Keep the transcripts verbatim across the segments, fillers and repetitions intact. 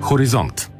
Хоризонт.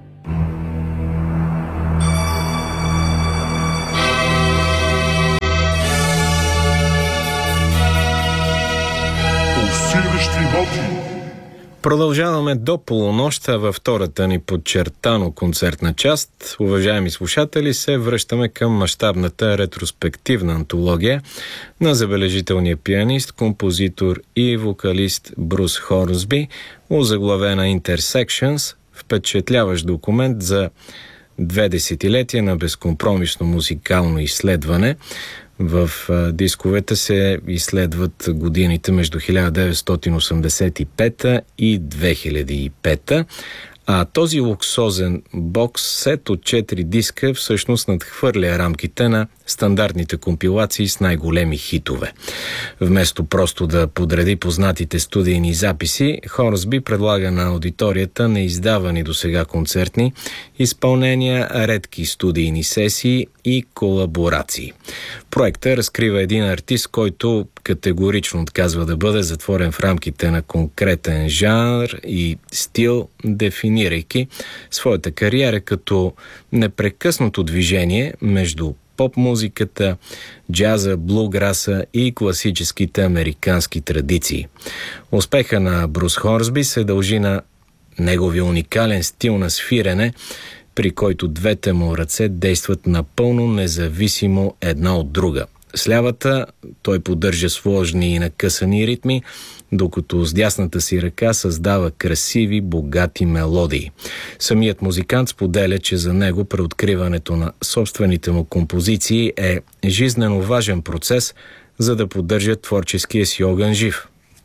Пулсиращи ноти. Продължаваме до полунощта във втората ни подчертано концертна част. Уважаеми слушатели, се връщаме към мащабната ретроспективна антология на забележителния пианист, композитор и вокалист Брус Хорнсби, озаглавена Intersections, впечатляващ документ за две десетилетия на безкомпромисно музикално изследване. В а, дисковете се изследват годините между хиляда деветстотин осемдесет и пета и две хиляди и пета, а този луксозен бокс сет от четири диска всъщност надхвърля рамките на стандартните компилации с най-големи хитове. Вместо просто да подреди познатите студийни записи, Хорнсби предлага на аудиторията неиздавани досега концертни изпълнения, редки студийни сесии и колаборации. Проектът разкрива един артист, който категорично отказва да бъде затворен в рамките на конкретен жанр и стил, дефинирайки своята кариера като непрекъснато движение между поп-музиката, джаза, блуграса и класическите американски традиции. Успеха на Брус Хорнсби се дължи на неговия уникален стил на свирене, при който двете му ръце действат напълно независимо една от друга. С лявата той поддържа сложни и накъсани ритми, докато с дясната си ръка създава красиви, богати мелодии. Самият музикант споделя, че за него преоткриването на собствените му композиции е жизнено важен процес, за да поддържа творческия си огън жив.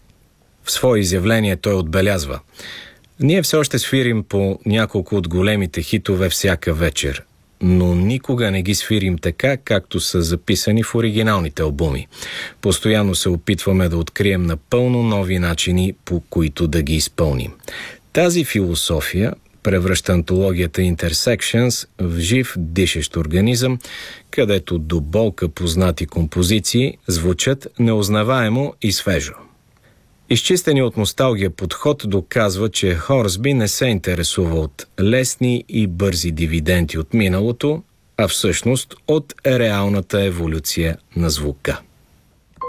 В свое изявление той отбелязва: „Ние все още свирим по няколко от големите хитове всяка вечер, но никога не ги свирим така, както са записани в оригиналните албуми. Постоянно се опитваме да открием напълно нови начини, по които да ги изпълним. Тази философия превръща антологията Intersections в жив, дишещ организъм, където до болка познати композиции звучат неузнаваемо и свежо.“ Изчистени от носталгия подход доказва, че Хорнсби не се интересува от лесни и бързи дивиденти от миналото, а всъщност от реалната еволюция на звука.